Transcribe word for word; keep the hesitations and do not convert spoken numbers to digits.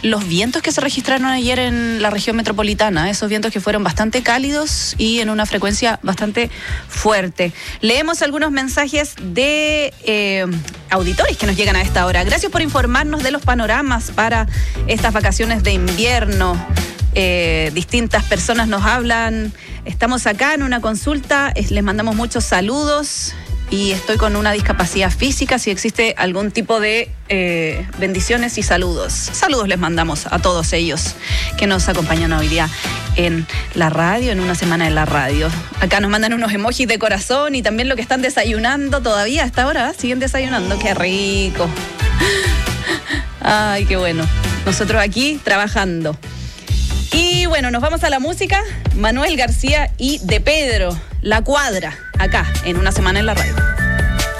los vientos que se registraron ayer en la región metropolitana, esos vientos que fueron bastante cálidos y en una frecuencia bastante fuerte. Leemos algunos mensajes de eh, auditores que nos llegan a esta hora. Gracias por informarnos de los panoramas para estas vacaciones de invierno. Eh, distintas personas nos hablan. Estamos acá en una consulta, es, les mandamos muchos saludos. Y estoy con una discapacidad física, si existe algún tipo de eh, bendiciones y saludos. Saludos les mandamos a todos ellos que nos acompañan hoy día en la radio, en una semana de la radio. Acá nos mandan unos emojis de corazón y también lo que están desayunando todavía a esta hora, siguen desayunando, qué rico. Ay, qué bueno. Nosotros aquí trabajando. Y bueno, nos vamos a la música. Manuel García y De Pedro, La Cuadra, acá en Una Semana en la Radio.